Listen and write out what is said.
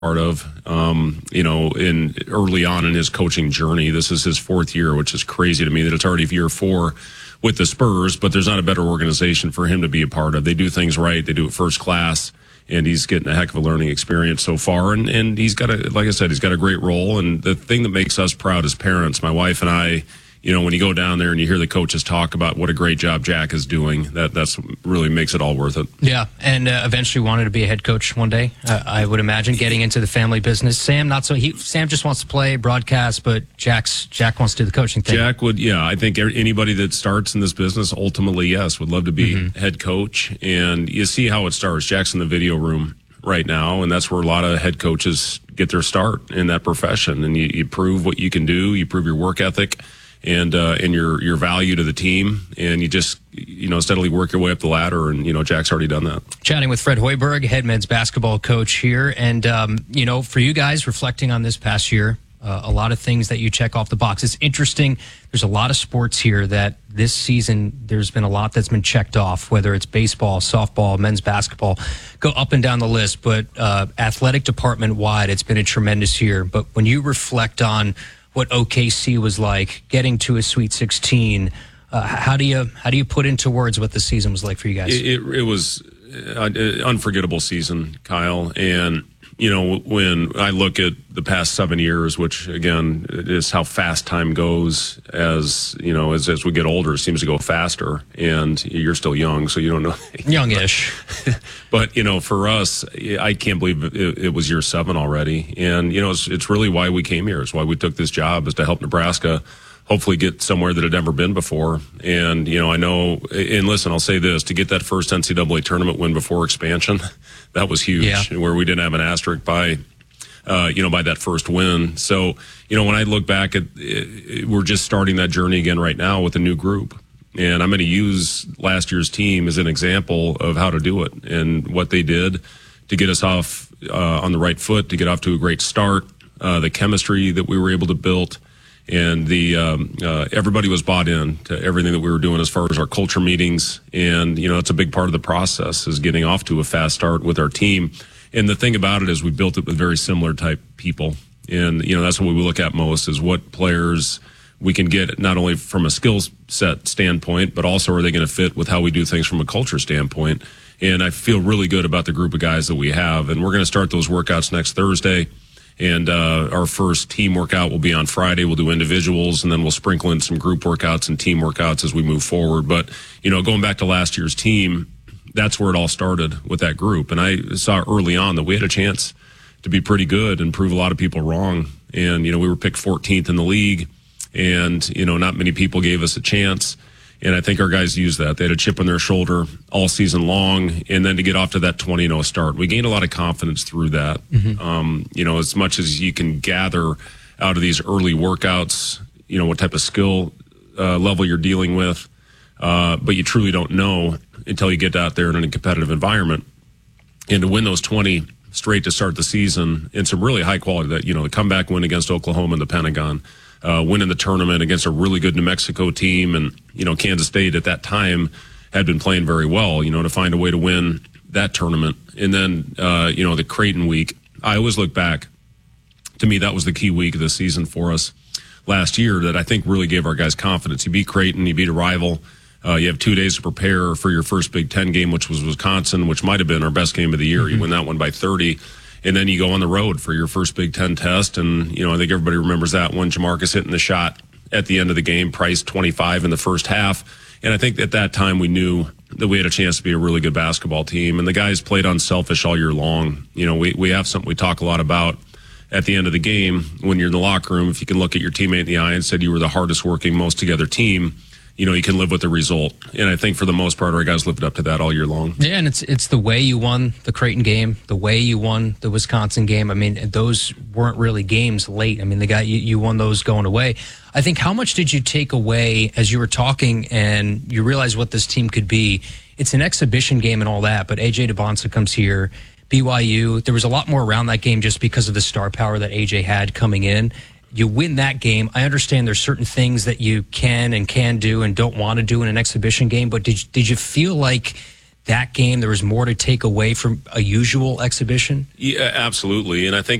part of, in early on in his coaching journey. This is his 4th year, which is crazy to me that it's already year 4 with the Spurs, but there's not a better organization for him to be a part of. They do things right. They do it first class, and he's getting a heck of a learning experience so far. And he's got like I said, he's got a great role. And the thing that makes us proud as parents, my wife and I, when you go down there and you hear the coaches talk about what a great job Jack is doing, that's really makes it all worth it. Yeah, and eventually wanted to be a head coach one day, I would imagine, getting into the family business. Sam, not so. Sam just wants to play, broadcast, but Jack wants to do the coaching thing. Jack would, I think anybody that starts in this business, ultimately, yes, would love to be head coach. And you see how it starts. Jack's in the video room right now, and that's where a lot of head coaches get their start in that profession. And you prove what you can do, you prove your work ethic, and your value to the team, and you just steadily work your way up the ladder. And Jack's already done that. Chatting with Fred Hoiberg, head men's basketball coach here, and for you guys reflecting on this past year, a lot of things that you check off the box. It's interesting. There's a lot of sports here that this season there's been a lot that's been checked off. Whether it's baseball, softball, men's basketball, go up and down the list. But athletic department wide, it's been a tremendous year. But when you reflect on what OKC was like, getting to a Sweet 16. How do you put into words what the season was like for you guys? It was an unforgettable season, Kyle. And, when I look at the past 7 years, which, again, is how fast time goes as we get older, it seems to go faster. And you're still young, so you don't know. Youngish. But, for us, I can't believe it was year 7 already. And, it's really why we came here. It's why we took this job, is to help Nebraska hopefully get somewhere that had never been before. And, I know, and listen, I'll say this, to get that first NCAA tournament win before expansion, that was huge, where we didn't have an asterisk by that first win. So, when I look back at it, we're just starting that journey again right now with a new group. And I'm going to use last year's team as an example of how to do it and what they did to get us off on the right foot, to get off to a great start, the chemistry that we were able to build. And everybody was bought in to everything that we were doing as far as our culture meetings. And, it's a big part of the process is getting off to a fast start with our team. And the thing about it is we built it with very similar type people. And, that's what we look at most is what players we can get, not only from a skill set standpoint, but also are they going to fit with how we do things from a culture standpoint. And I feel really good about the group of guys that we have. And we're going to start those workouts next Thursday. And our first team workout will be on Friday. We'll do individuals, and then we'll sprinkle in some group workouts and team workouts as we move forward. But, going back to last year's team, that's where it all started with that group. And I saw early on that we had a chance to be pretty good and prove a lot of people wrong. And, we were picked 14th in the league, and, not many people gave us a chance. And I think our guys used that. They had a chip on their shoulder all season long, and then to get off to that 20-0 start. We gained a lot of confidence through that. As much as you can gather out of these early workouts, what type of skill level you're dealing with, but you truly don't know until you get out there in a competitive environment. And to win those 20 straight to start the season, and some really high quality, that the comeback win against Oklahoma in the Pentagon, winning the tournament against a really good New Mexico team. And, Kansas State at that time had been playing very well, to find a way to win that tournament. And then, the Creighton week, I always look back. To me, that was the key week of the season for us last year that I think really gave our guys confidence. You beat Creighton, you beat a rival. You have 2 days to prepare for your first Big Ten game, which was Wisconsin, which might have been our best game of the year. You win that one by 30. And then you go on the road for your first Big Ten test. And, I think everybody remembers that one. Jamarcus hitting the shot at the end of the game, Price 25 in the first half. And I think at that time we knew that we had a chance to be a really good basketball team. And the guys played unselfish all year long. We have something we talk a lot about at the end of the game when you're in the locker room. If you can look at your teammate in the eye and said you were the hardest working, most together team, you can live with the result. And I think for the most part, our guys lived up to that all year long. Yeah, and it's the way you won the Creighton game, the way you won the Wisconsin game. I mean, those weren't really games late. I mean, you won those going away. I think, how much did you take away as you were talking and you realized what this team could be? It's an exhibition game and all that, but AJ DeBonsa comes here, BYU. There was a lot more around that game just because of the star power that AJ had coming in. You win that game. I understand there's certain things that you can do and don't want to do in an exhibition game, but did you feel like that game there was more to take away from a usual exhibition? Yeah, absolutely. And I think